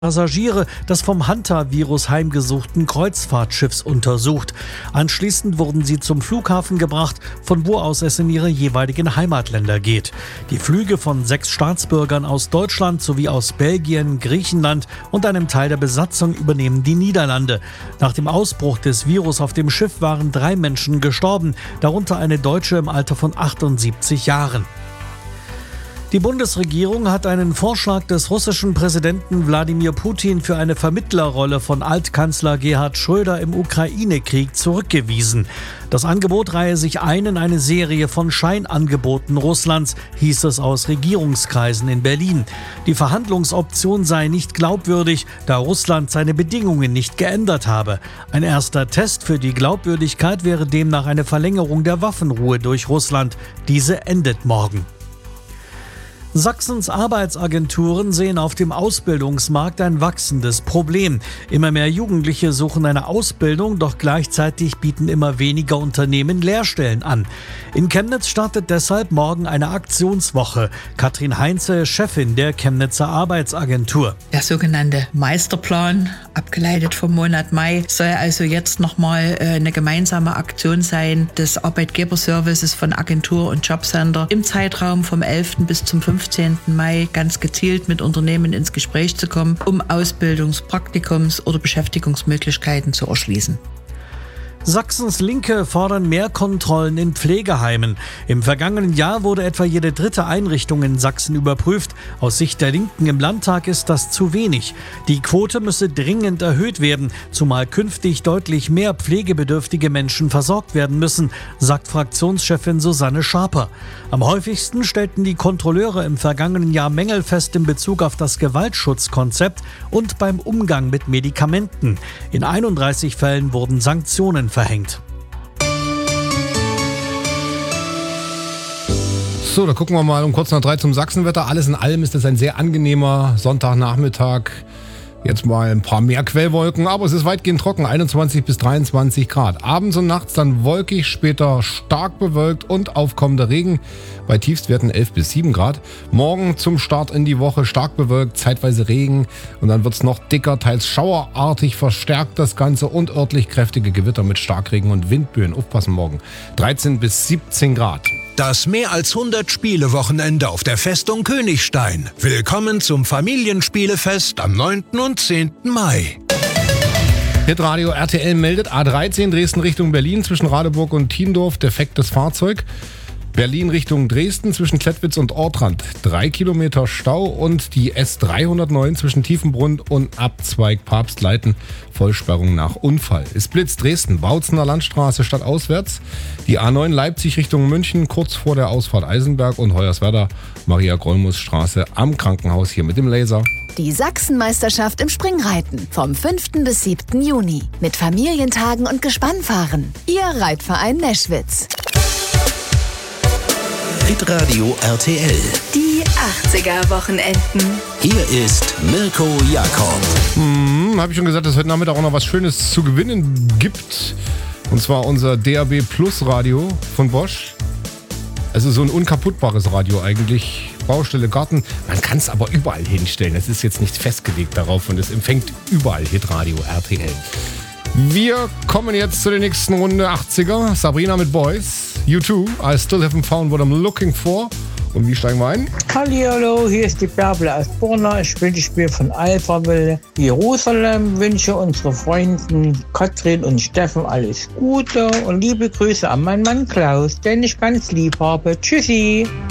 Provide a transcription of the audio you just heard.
Passagiere des vom Hanta-Virus heimgesuchten Kreuzfahrtschiffs untersucht. Anschließend wurden sie zum Flughafen gebracht, von wo aus es in ihre jeweiligen Heimatländer geht. Die Flüge von 6 Staatsbürgern aus Deutschland sowie aus Belgien, Griechenland und einem Teil der Besatzung übernehmen die Niederlande. Nach dem Ausbruch des Virus auf dem Schiff waren 3 Menschen gestorben, darunter eine Deutsche im Alter von 78 Jahren. Die Bundesregierung hat einen Vorschlag des russischen Präsidenten Wladimir Putin für eine Vermittlerrolle von Altkanzler Gerhard Schröder im Ukraine-Krieg zurückgewiesen. Das Angebot reihe sich ein in eine Serie von Scheinangeboten Russlands, hieß es aus Regierungskreisen in Berlin. Die Verhandlungsoption sei nicht glaubwürdig, da Russland seine Bedingungen nicht geändert habe. Ein erster Test für die Glaubwürdigkeit wäre demnach eine Verlängerung der Waffenruhe durch Russland. Diese endet morgen. Sachsens Arbeitsagenturen sehen auf dem Ausbildungsmarkt ein wachsendes Problem. Immer mehr Jugendliche suchen eine Ausbildung, doch gleichzeitig bieten immer weniger Unternehmen Lehrstellen an. In Chemnitz startet deshalb morgen eine Aktionswoche. Katrin Heinze, Chefin der Chemnitzer Arbeitsagentur. Der sogenannte Meisterplan, abgeleitet vom Monat Mai, soll also jetzt nochmal eine gemeinsame Aktion sein des Arbeitgeberservices von Agentur und Jobcenter im Zeitraum vom 11. bis zum 15. Mai ganz gezielt mit Unternehmen ins Gespräch zu kommen, um Ausbildungs-, Praktikums- oder Beschäftigungsmöglichkeiten zu erschließen. Sachsens Linke fordern mehr Kontrollen in Pflegeheimen. Im vergangenen Jahr wurde etwa jede 3. Einrichtung in Sachsen überprüft. Aus Sicht der Linken im Landtag ist das zu wenig. Die Quote müsse dringend erhöht werden, zumal künftig deutlich mehr pflegebedürftige Menschen versorgt werden müssen, sagt Fraktionschefin Susanne Schaper. Am häufigsten stellten die Kontrolleure im vergangenen Jahr Mängel fest in Bezug auf das Gewaltschutzkonzept und beim Umgang mit Medikamenten. In 31 Fällen wurden Sanktionen verhängt. So, da gucken wir mal um kurz nach 3 zum Sachsenwetter. Alles in allem ist es ein sehr angenehmer Sonntagnachmittag. Jetzt mal ein paar mehr Quellwolken, aber es ist weitgehend trocken, 21 bis 23 Grad. Abends und nachts dann wolkig, später stark bewölkt und aufkommender Regen bei Tiefstwerten 11 bis 7 Grad. Morgen zum Start in die Woche stark bewölkt, zeitweise Regen und dann wird es noch dicker, teils schauerartig verstärkt das Ganze und örtlich kräftige Gewitter mit Starkregen und Windböen. Aufpassen morgen, 13 bis 17 Grad. Das mehr als 100 Spiele-Wochenende auf der Festung Königstein. Willkommen zum Familienspielefest am 9. und 10. Mai. Hitradio RTL meldet A13 Dresden Richtung Berlin zwischen Radeburg und Thiendorf defektes Fahrzeug. Berlin Richtung Dresden zwischen Klettwitz und Ortrand 3 Kilometer Stau und die S309 zwischen Tiefenbrunn und Abzweig Papstleiten Vollsperrung nach Unfall. Es blitzt Dresden, Bautzener Landstraße stadtauswärts, die A9 Leipzig Richtung München kurz vor der Ausfahrt Eisenberg und Hoyerswerda Maria-Grollmus-Straße am Krankenhaus hier mit dem Laser. Die Sachsenmeisterschaft im Springreiten vom 5. bis 7. Juni mit Familientagen und Gespannfahren. Ihr Reitverein Neschwitz. Hitradio RTL. Die 80er-Wochenenden. Hier ist Mirko Jakob. Habe ich schon gesagt, dass heute Nachmittag auch noch was Schönes zu gewinnen gibt. Und zwar unser DAB Plus Radio von Bosch. Also so ein unkaputtbares Radio eigentlich. Baustelle, Garten. Man kann es aber überall hinstellen. Es ist jetzt nicht festgelegt darauf und es empfängt überall Hitradio RTL. Wir kommen jetzt zu der nächsten Runde 80er. Sabrina mit Boys. U2, I still haven't found what I'm looking for. Und wie steigen wir ein? Hallihallo, hier ist die Bärbel aus Borna. Ich will das Spiel von Alphaville Jerusalem. Wünsche unsere Freunden Katrin und Steffen alles Gute und liebe Grüße an meinen Mann Klaus, den ich ganz lieb habe. Tschüssi!